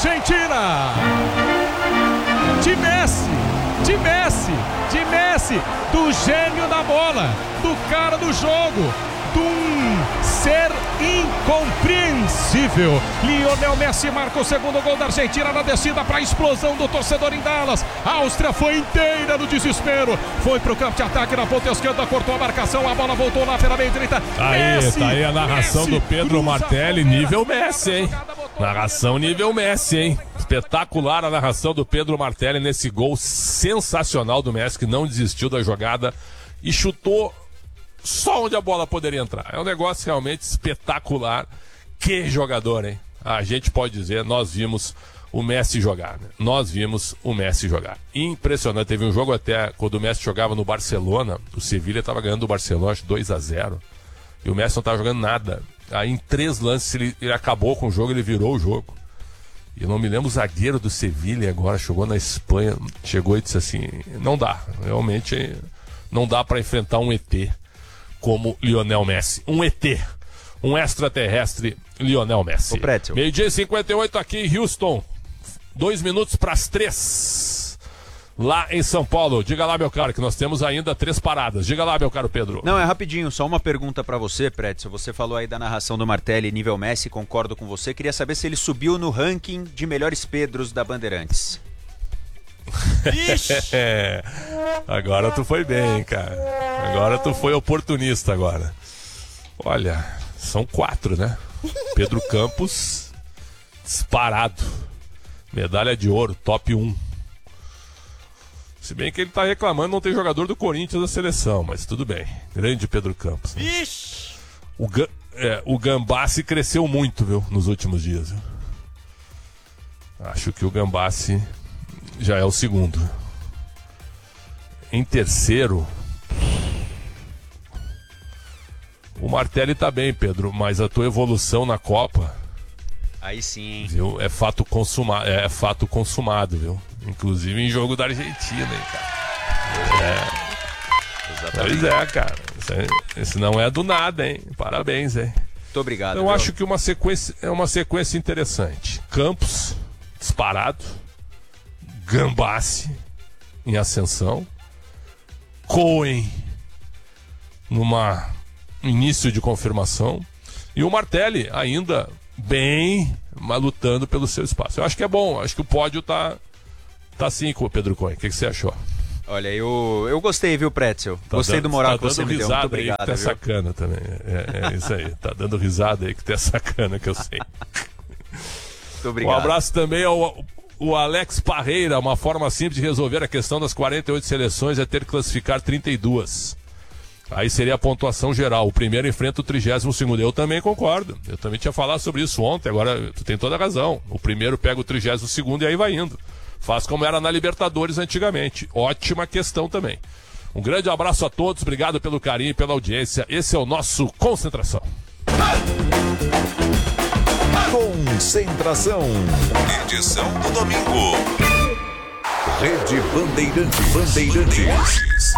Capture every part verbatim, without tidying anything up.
Argentina. De Messi, de Messi, de Messi, do gênio da bola, do cara do jogo, de um ser incompreensível. Lionel Messi marca o segundo gol da Argentina na descida para a explosão do torcedor em Dallas. A Áustria foi inteira no desespero, foi para o campo de ataque na ponta esquerda, cortou a marcação, a bola voltou lá pela meia direita. Aí, Messi, tá aí a narração Messi, do Pedro Martelli, nível Messi, hein? Narração nível Messi, hein? Espetacular a narração do Pedro Martelli nesse gol sensacional do Messi, que não desistiu da jogada e chutou só onde a bola poderia entrar. É um negócio realmente espetacular. Que jogador, hein? A gente pode dizer, nós vimos o Messi jogar, né? Nós vimos o Messi jogar. Impressionante. Teve um jogo até, quando o Messi jogava no Barcelona, o Sevilha estava ganhando o Barcelona, acho, dois a zero. E o Messi não estava jogando nada. Aí em três lances ele, ele acabou com o jogo, ele virou o jogo. E eu não me lembro, o zagueiro do Sevilha agora, chegou na Espanha, chegou e disse assim, não dá, realmente não dá para enfrentar um E T como Lionel Messi. Um E T, um extraterrestre, Lionel Messi. Meio-dia e cinquenta e oito aqui em Houston, dois minutos para as três. Lá em São Paulo, diga lá, meu caro, que nós temos ainda três paradas. Diga lá, meu caro Pedro. Não, é rapidinho, só uma pergunta pra você, Prédio. Você falou aí da narração do Martelli nível Messi, concordo com você. Queria saber se ele subiu no ranking de melhores Pedros da Bandeirantes. É, agora tu foi bem, cara. Agora tu foi oportunista agora. Olha, são quatro, né? Pedro Campos, disparado. Medalha de ouro, top um. Se bem que ele tá reclamando não ter jogador do Corinthians na seleção, mas tudo bem. Grande Pedro Campos. Né? Ixi! O, é, o Gambassi cresceu muito, viu, nos últimos dias. Viu? Acho que o Gambassi já é o segundo. Em terceiro, o Martelli tá bem, Pedro, mas a tua evolução na Copa... Aí sim, hein? Viu? É fato consumado, é fato consumado, viu? Inclusive em jogo da Argentina, hein, cara? É. Exatamente. Pois é, cara. Isso, é, isso não é do nada, hein? Parabéns, hein? Muito obrigado. Eu viu? acho que uma sequência é uma sequência interessante. Campos, disparado. Gambassi, em ascensão. Cohen, numa início de confirmação. E o Martelli ainda bem, mas lutando pelo seu espaço. Eu acho que é bom, acho que o pódio tá, tá assim com o Pedro Cohen. O que, que você achou? Olha, eu, eu gostei, viu, Pretzel? Tá gostei dando, do moral tá que você me deu. Muito obrigado, aí que tu é viu? sacana também. É, é isso aí. Tá dando risada aí que tu é sacana, que eu sei. Muito obrigado. Um abraço também ao o Alex Parreira. Uma forma simples de resolver a questão das quarenta e oito seleções é ter que classificar trinta e duas. Aí seria a pontuação geral. O primeiro enfrenta o trigésimo segundo. Eu também concordo. Eu também tinha falado sobre isso ontem. Agora tu tem toda a razão. O primeiro pega o trigésimo segundo e aí vai indo. Faz como era na Libertadores antigamente. Ótima questão também. Um grande abraço a todos. Obrigado pelo carinho e pela audiência. Esse é o nosso Concentração. Concentração. Edição do domingo. Rede Bandeirantes. Bandeirantes.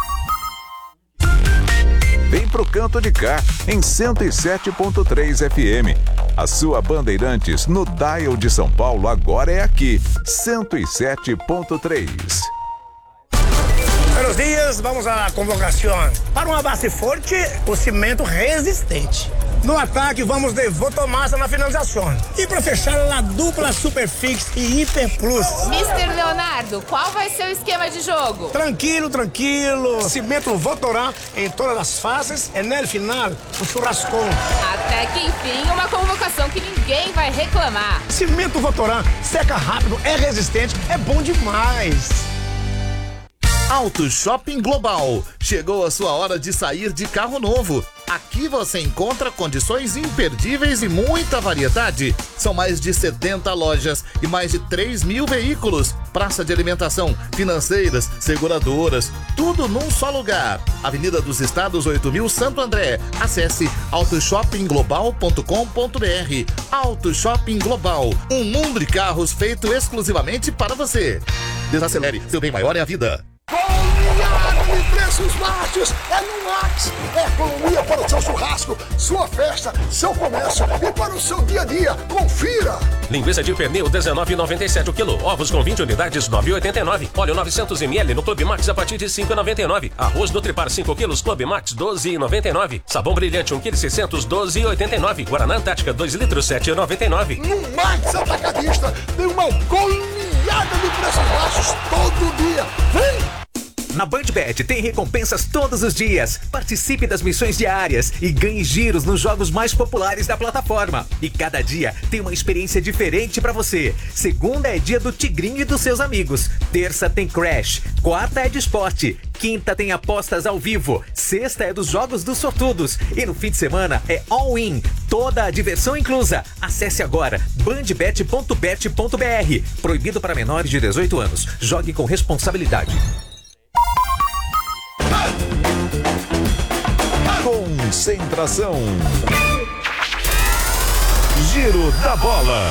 Vem pro canto de cá, em cento e sete ponto três F M. A sua Bandeirantes no dial de São Paulo agora é aqui, cento e sete ponto três. Buenos dias, vamos à convocação. Para uma base forte, o cimento resistente. No ataque, vamos de Votomassa na finalização. E para fechar, a dupla Superfix e Hiper Plus. mister Leonardo, qual vai ser o esquema de jogo? Tranquilo, tranquilo. Cimento Votorá em todas as fases e no final, o churrascão. Até que enfim, uma convocação que ninguém vai reclamar. Cimento Votorá seca rápido, é resistente, é bom demais. Auto Shopping Global. Chegou a sua hora de sair de carro novo. Aqui você encontra condições imperdíveis e muita variedade. São mais de setenta lojas e mais de três mil veículos. Praça de alimentação, financeiras, seguradoras, tudo num só lugar. Avenida dos Estados oito mil, Santo André. Acesse auto shopping global ponto com ponto b r. Auto Shopping Global. Um mundo de carros feito exclusivamente para você. Desacelere, seu bem maior é a vida. Goliardo Preços baixos é no Max. É economia para o seu churrasco, sua festa, seu comércio e para o seu dia a dia. Confira! Linguiça de pernil dezenove reais e noventa e sete centavos o quilo. Ovos com vinte unidades nove reais e oitenta e nove centavos. Óleo novecentos mililitros no Clube Max a partir de cinco reais e noventa e nove centavos. Arroz Nutripar cinco quilos Clube Max doze reais e noventa e nove centavos. Sabão brilhante um quilo e seiscentos doze reais e oitenta e nove centavos. Guaraná Antártica dois litros sete reais e noventa e nove centavos. No Max Atacadista tem uma goleada de preços baixos todo dia. Vem! Na BandBet tem recompensas todos os dias. Participe das missões diárias e ganhe giros nos jogos mais populares da plataforma. E cada dia tem uma experiência diferente pra você. Segunda é dia do Tigrinho e dos seus amigos. Terça tem Crash. Quarta é de esporte. Quinta tem apostas ao vivo. Sexta é dos jogos dos sortudos. E no fim de semana é all-in. Toda a diversão inclusa. Acesse agora bandbet ponto bet ponto br. Proibido para menores de dezoito anos. Jogue com responsabilidade. Concentração. Giro da bola.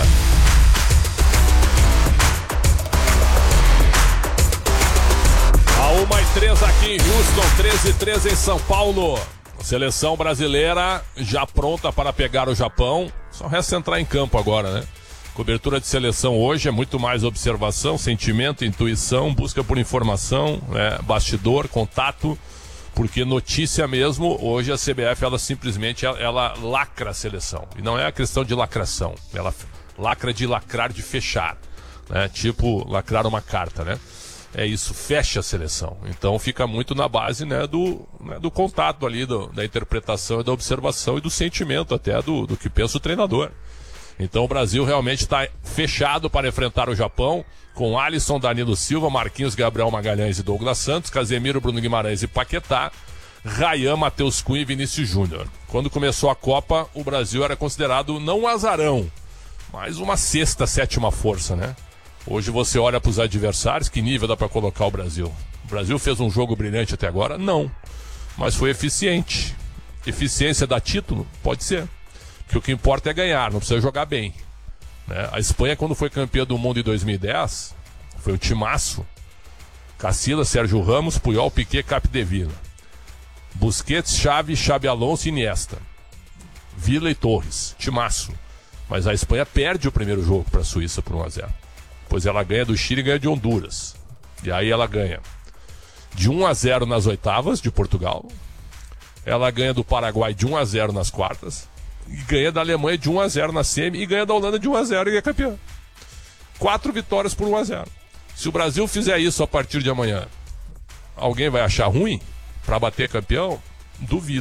A uma e três aqui em Houston, treze e treze em São Paulo. Seleção brasileira já pronta para pegar o Japão. Só resta entrar em campo agora, né? Cobertura de seleção hoje é muito mais observação, sentimento, intuição, busca por informação, né? Bastidor, contato. Porque notícia mesmo, hoje a C B F, ela simplesmente, ela, ela lacra a seleção. E não é a questão de lacração. Ela lacra de lacrar, de fechar. Né? Tipo, lacrar uma carta, né? É isso, fecha a seleção. Então fica muito na base, né, do, né, do contato ali, do, da interpretação e da observação e do sentimento até do, do que pensa o treinador. Então o Brasil realmente está fechado para enfrentar o Japão, com Alisson, Danilo Silva, Marquinhos, Gabriel Magalhães e Douglas Santos, Casemiro, Bruno Guimarães e Paquetá, Rayan, Matheus Cunha e Vinícius Júnior. Quando começou a Copa, o Brasil era considerado não um azarão, mas uma sexta, sétima força, né? Hoje você olha para os adversários, que nível dá para colocar o Brasil? O Brasil fez um jogo brilhante até agora? Não. Mas foi eficiente. Eficiência dá título? Pode ser. Porque o que importa é ganhar, não precisa jogar bem. Né? A Espanha, quando foi campeã do mundo em dois mil e dez, foi um timaço. Casillas, Sérgio Ramos, Puyol, Piquet, Capdevila. Busquets, Xavi, Xabi Alonso e Iniesta. Vila e Torres. Timaço. Mas a Espanha perde o primeiro jogo para a Suíça por um a zero. Pois ela ganha do Chile e ganha de Honduras. E aí ela ganha de um a zero nas oitavas de Portugal. Ela ganha do Paraguai de um a zero nas quartas. E ganha da Alemanha de um a zero na semi. E ganha da Holanda de um a zero e é campeã. Quatro vitórias por um a zero. Se o Brasil fizer isso a partir de amanhã, alguém vai achar ruim para bater campeão? Duvido.